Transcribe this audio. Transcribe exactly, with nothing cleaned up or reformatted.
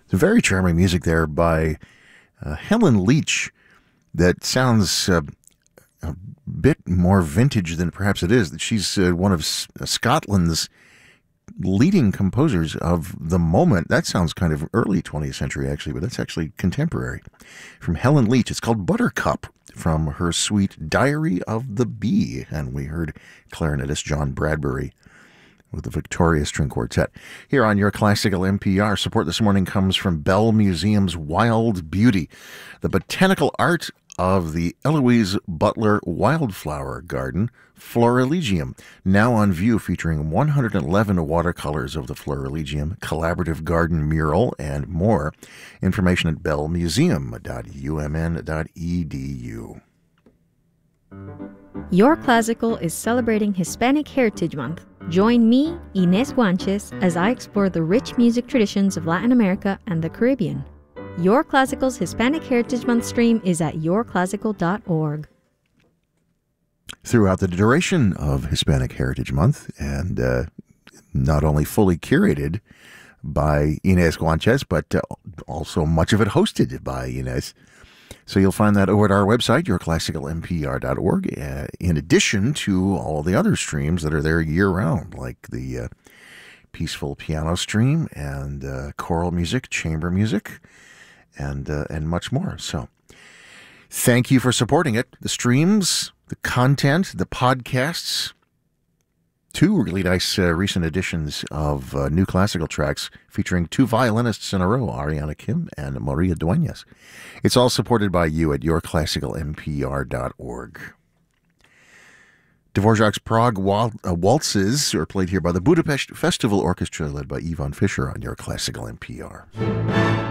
Very charming music there by uh, Helen Leach that sounds uh, a bit more vintage than perhaps it is. She's uh, one of S- Scotland's leading composers of the moment. That sounds kind of early twentieth century, actually, but that's actually contemporary. From Helen Leach, it's called Buttercup, from her suite Diary of the Bee. And we heard clarinetist John Bradbury with the Victoria String Quartet. Here on Your Classical N P R, support this morning comes from Bell Museum's Wild Beauty, the botanical art of the Eloise Butler Wildflower Garden, Florilegium, now on view, featuring one hundred eleven watercolors of the Florilegium, collaborative garden mural, and more. Information at bell museum dot u m n dot e d u. Your Classical is celebrating Hispanic Heritage Month. Join me, Inés Guanches, as I explore the rich music traditions of Latin America and the Caribbean. Your Classical's Hispanic Heritage Month stream is at your classical dot org. Throughout the duration of Hispanic Heritage Month, and uh, not only fully curated by Inés Guanches, but uh, also much of it hosted by Inés. So you'll find that over at our website, your classical n p r dot org, uh, in addition to all the other streams that are there year-round, like the uh, Peaceful Piano stream and uh, choral music, chamber music, and uh, and much more. So thank you for supporting it. The streams, the content, the podcasts, two really nice uh, recent editions of uh, new classical tracks featuring two violinists in a row, Ariana Kim and Maria Dueñas. It's all supported by you at your classical n p r dot org. Dvorak's Prague wal- uh, waltzes are played here by the Budapest Festival Orchestra, led by Ivan Fischer on Your Classical N P R.